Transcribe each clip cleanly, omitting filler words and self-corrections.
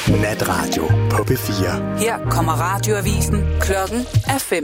Natradio på P4. Her kommer radioavisen. Klokken er 5.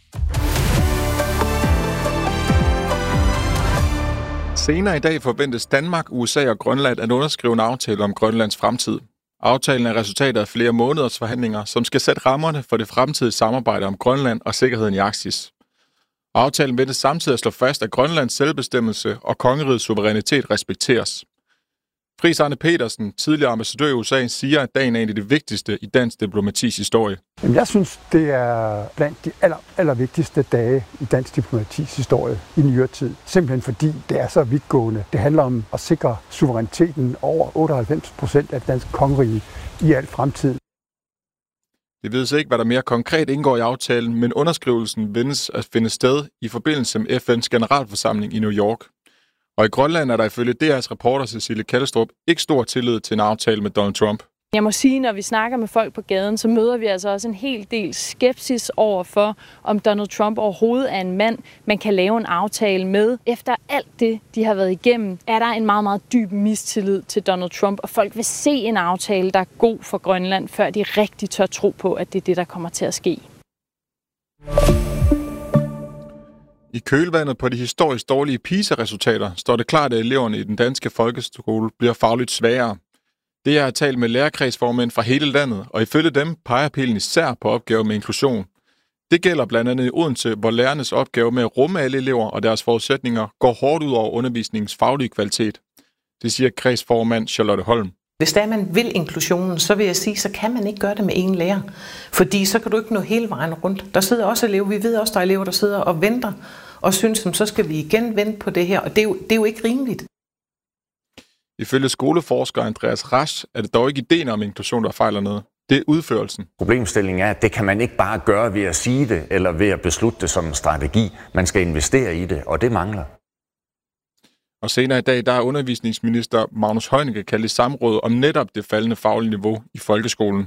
Senere i dag forventes Danmark, USA og Grønland at underskrive en aftale om Grønlands fremtid. Aftalen er resultatet af flere måneders forhandlinger, som skal sætte rammerne for det fremtidige samarbejde om Grønland og sikkerheden i Arktis. Aftalen ventes samtidig at slå fast, at Grønlands selvbestemmelse og kongerigets suverænitet respekteres. Friis Arne Petersen, tidligere ambassadør i USA, siger, at dagen er en af de vigtigste i dansk diplomatis historie. Jamen, jeg synes, det er blandt de allervigtigste dage i dansk diplomatis historie i nyere tid. Simpelthen fordi det er så vidtgående. Det handler om at sikre suveræniteten over 98% af det danske kongerige i al fremtid. Det vides ikke, hvad der mere konkret indgår i aftalen, men underskrivelsen ventes at finde sted i forbindelse med FN's generalforsamling i New York. Og i Grønland er der ifølge DR's reporter Cecilie Kallestrup ikke stor tillid til en aftale med Donald Trump. Jeg må sige, når vi snakker med folk på gaden, så møder vi altså også en hel del skepsis over for, om Donald Trump overhovedet er en mand, man kan lave en aftale med. Efter alt det, de har været igennem, er der en meget, meget dyb mistillid til Donald Trump, og folk vil se en aftale, der er god for Grønland, før de rigtig tør tro på, at det er det, der kommer til at ske. I kølvandet på de historisk dårlige PISA-resultater står det klart, at eleverne i den danske folkeskole bliver fagligt svagere. Det har jeg talt med lærerkredsformænd fra hele landet, og ifølge dem peger pilen især på opgaver med inklusion. Det gælder blandt andet i Odense, hvor lærernes opgave med at rumme alle elever og deres forudsætninger går hårdt ud over undervisningens faglige kvalitet. Det siger kredsformand Charlotte Holm. Hvis der man vil inklusionen, så vil jeg sige, så kan man ikke gøre det med én lærer. Fordi så kan du ikke nå hele vejen rundt. Der sidder også elever, vi ved også, der er elever, der sidder og venter og synes, så skal vi igen vente på det her. Og det er jo ikke rimeligt. Ifølge skoleforsker Andreas Rasch er det dog ikke ideen om inklusion, der fejler noget. Det er udførelsen. Problemstillingen er, at det kan man ikke bare gøre ved at sige det, eller ved at beslutte det som en strategi. Man skal investere i det, og det mangler. Og senere i dag, der er undervisningsminister Magnus Heunicke kaldt i samråd om netop det faldende faglige niveau i folkeskolen.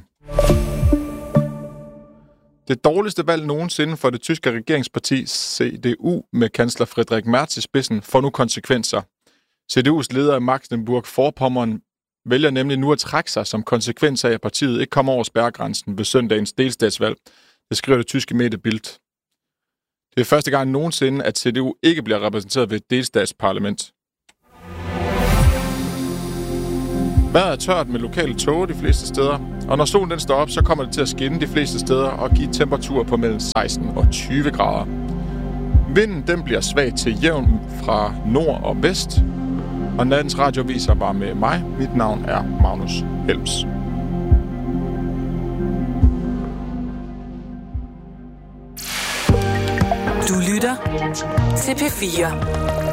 Det dårligste valg nogensinde for det tyske regeringsparti CDU med kansler Friedrich Merz i spidsen får nu konsekvenser. CDU's leder Mecklenburg-Vorpommern vælger nemlig nu at trække sig som konsekvens af, at partiet ikke kommer over spærregrænsen ved søndagens delstatsvalg. Det skriver det tyske medie Bild. Det er første gang nogensinde, at CDU ikke bliver repræsenteret ved et delstatsparlament. Vejret er tørt med lokale tåge de fleste steder, og når solen den står op, så kommer det til at skinne de fleste steder og give temperaturer på mellem 16 og 20 grader. Vinden den bliver svag til jævn fra nord og vest, og nattens radioviser var med mig. Mit navn er Magnus Helms. Du lytter til P4.